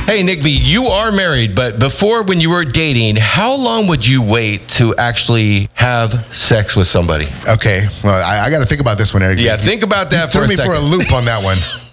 Hey, Nick V, you are married, but before, when you were dating, how long would you wait to actually have sex with somebody? Okay, well, I got to think about this one, Eric. Yeah, think about that for a second. Threw me for a loop on that one.